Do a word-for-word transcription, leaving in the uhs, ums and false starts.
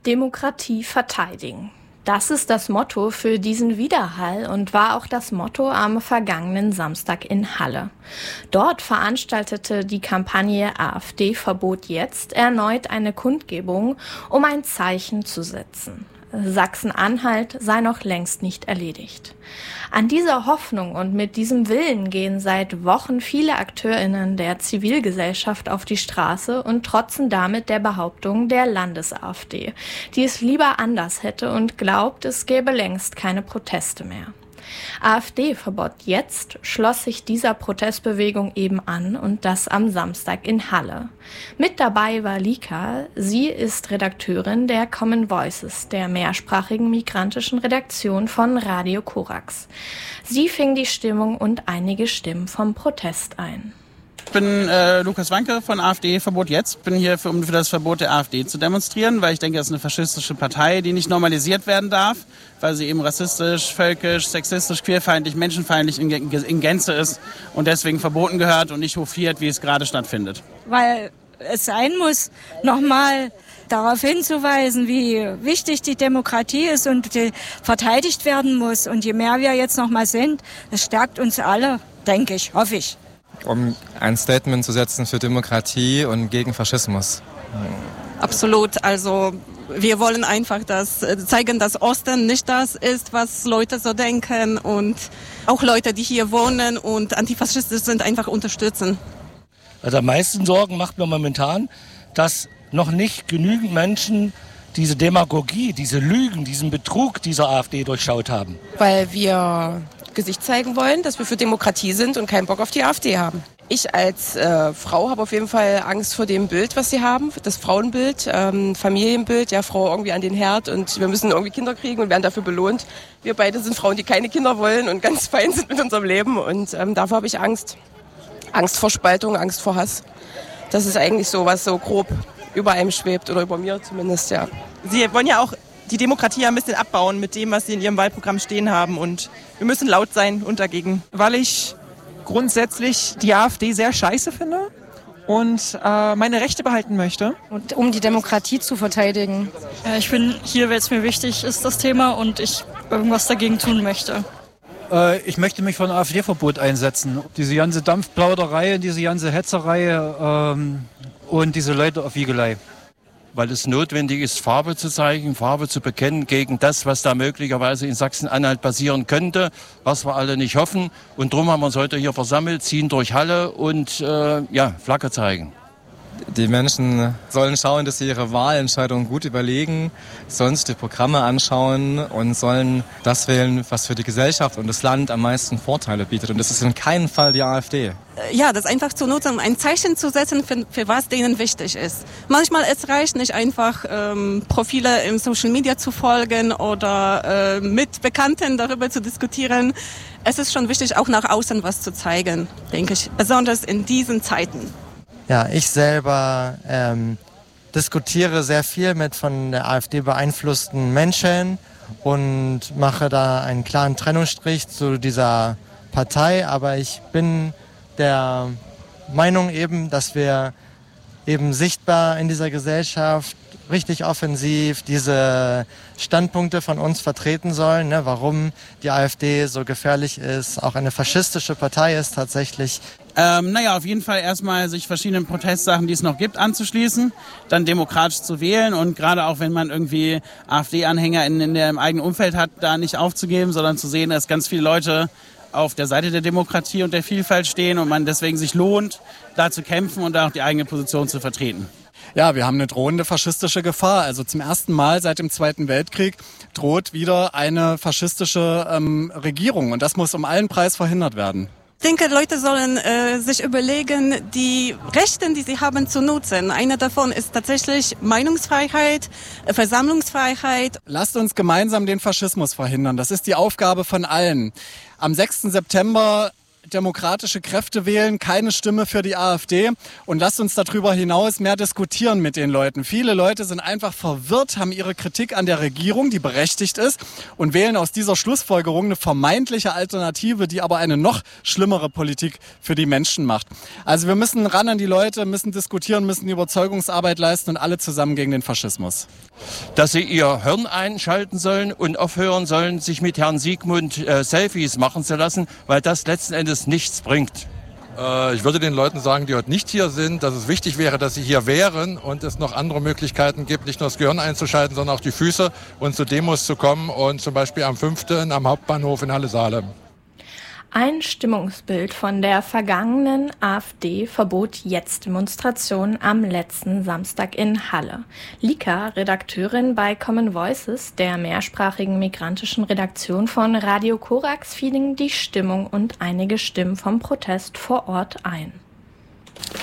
Demokratie verteidigen. Das ist das Motto für diesen Widerhall und war auch das Motto am vergangenen Samstag in Halle. Dort veranstaltete die Kampagne AfD Verbot jetzt erneut eine Kundgebung, um ein Zeichen zu setzen. Sachsen-Anhalt sei noch längst nicht erledigt. An dieser Hoffnung und mit diesem Willen gehen seit Wochen viele AkteurInnen der Zivilgesellschaft auf die Straße und trotzen damit der Behauptung der Landes-AfD, die es lieber anders hätte und glaubt, es gäbe längst keine Proteste mehr. AfD-Verbot jetzt schloss sich dieser Protestbewegung eben an und das am Samstag in Halle. Mit dabei war Lika. Sie ist Redakteurin der Common Voices, der mehrsprachigen migrantischen Redaktion von Radio Korax. Sie fing die Stimmung und einige Stimmen vom Protest ein. Ich bin äh, Lukas Wanke von AfD Verbot jetzt. Bin hier, für, um für das Verbot der AfD zu demonstrieren, weil ich denke, das ist eine faschistische Partei, die nicht normalisiert werden darf, weil sie eben rassistisch, völkisch, sexistisch, queerfeindlich, menschenfeindlich in, in Gänze ist und deswegen verboten gehört und nicht hofiert, wie es gerade stattfindet. Weil es sein muss, nochmal darauf hinzuweisen, wie wichtig die Demokratie ist und die verteidigt werden muss. Und je mehr wir jetzt nochmal sind, das stärkt uns alle, denke ich, hoffe ich. Um ein Statement zu setzen für Demokratie und gegen Faschismus. Absolut. Also wir wollen einfach das zeigen, dass Osten nicht das ist, was Leute so denken und auch Leute, die hier wohnen und antifaschistisch sind, einfach unterstützen. Also am meisten Sorgen macht mir momentan, dass noch nicht genügend Menschen diese Demagogie, diese Lügen, diesen Betrug dieser AfD durchschaut haben. Weil wir Gesicht zeigen wollen, dass wir für Demokratie sind und keinen Bock auf die AfD haben. Ich als äh, Frau habe auf jeden Fall Angst vor dem Bild, was sie haben, das Frauenbild, ähm, Familienbild, ja, Frau irgendwie an den Herd und wir müssen irgendwie Kinder kriegen und werden dafür belohnt. Wir beide sind Frauen, die keine Kinder wollen und ganz fein sind mit unserem Leben und ähm, davor habe ich Angst. Angst vor Spaltung, Angst vor Hass. Das ist eigentlich so, was so grob über einem schwebt oder über mir zumindest, ja. Sie wollen ja auch die Demokratie ein bisschen abbauen mit dem, was sie in ihrem Wahlprogramm stehen haben. Und wir müssen laut sein und dagegen. Weil ich grundsätzlich die AfD sehr scheiße finde und äh, meine Rechte behalten möchte. Und um die Demokratie zu verteidigen. Ja, ich bin hier, weil es mir wichtig ist, das Thema, und ich irgendwas dagegen tun möchte. Äh, ich möchte mich für ein AfD-Verbot einsetzen. Diese ganze Dampfplauderei, diese ganze Hetzerei ähm, und diese Leute auf Wiegelei. Weil es notwendig ist, Farbe zu zeigen, Farbe zu bekennen gegen das, was da möglicherweise in Sachsen-Anhalt passieren könnte, was wir alle nicht hoffen. Und darum haben wir uns heute hier versammelt, ziehen durch Halle und äh, ja, Flagge zeigen. Die Menschen sollen schauen, dass sie ihre Wahlentscheidungen gut überlegen, sollen sich die Programme anschauen und sollen das wählen, was für die Gesellschaft und das Land am meisten Vorteile bietet. Und das ist in keinem Fall die AfD. Ja, das einfach zu nutzen, um ein Zeichen zu setzen, für, für was denen wichtig ist. Manchmal es reicht nicht einfach, ähm, Profile im Social Media zu folgen oder äh, mit Bekannten darüber zu diskutieren. Es ist schon wichtig, auch nach außen was zu zeigen, denke ich, besonders in diesen Zeiten. Ja, ich selber ähm, diskutiere sehr viel mit von der AfD beeinflussten Menschen und mache da einen klaren Trennungsstrich zu dieser Partei. Aber ich bin der Meinung eben, dass wir eben sichtbar in dieser Gesellschaft richtig offensiv diese Standpunkte von uns vertreten sollen, ne, warum die AfD so gefährlich ist, auch eine faschistische Partei ist tatsächlich. Ähm, naja, auf jeden Fall erstmal sich verschiedenen Protestsachen, die es noch gibt, anzuschließen, dann demokratisch zu wählen und gerade auch, wenn man irgendwie AfD-Anhänger in, in der, im eigenen Umfeld hat, da nicht aufzugeben, sondern zu sehen, dass ganz viele Leute auf der Seite der Demokratie und der Vielfalt stehen und man deswegen sich lohnt, da zu kämpfen und da auch die eigene Position zu vertreten. Ja, wir haben eine drohende faschistische Gefahr. Also zum ersten Mal seit dem Zweiten Weltkrieg droht wieder eine faschistische ähm, Regierung und das muss um allen Preis verhindert werden. Ich denke, Leute sollen äh, sich überlegen, die Rechte, die sie haben, zu nutzen. Eine davon ist tatsächlich Meinungsfreiheit, äh, Versammlungsfreiheit. Lasst uns gemeinsam den Faschismus verhindern. Das ist die Aufgabe von allen. Am sechsten September demokratische Kräfte wählen, keine Stimme für die AfD. Und lasst uns darüber hinaus mehr diskutieren mit den Leuten. Viele Leute sind einfach verwirrt, haben ihre Kritik an der Regierung, die berechtigt ist, und wählen aus dieser Schlussfolgerung eine vermeintliche Alternative, die aber eine noch schlimmere Politik für die Menschen macht. Also wir müssen ran an die Leute, müssen diskutieren, müssen die Überzeugungsarbeit leisten und alle zusammen gegen den Faschismus. Dass sie ihr Hirn einschalten sollen und aufhören sollen, sich mit Herrn Sigmund äh, Selfies machen zu lassen, weil das letzten Endes nichts bringt. Äh, ich würde den Leuten sagen, die heute nicht hier sind, dass es wichtig wäre, dass sie hier wären und es noch andere Möglichkeiten gibt, nicht nur das Gehirn einzuschalten, sondern auch die Füße und zu Demos zu kommen und zum Beispiel am fünften am Hauptbahnhof in Halle-Saale. Ein Stimmungsbild von der vergangenen AfD verbot jetzt Demonstrationen am letzten Samstag in Halle. Lika, Redakteurin bei Common Voices, der mehrsprachigen migrantischen Redaktion von Radio Korax, fielen die Stimmung und einige Stimmen vom Protest vor Ort ein.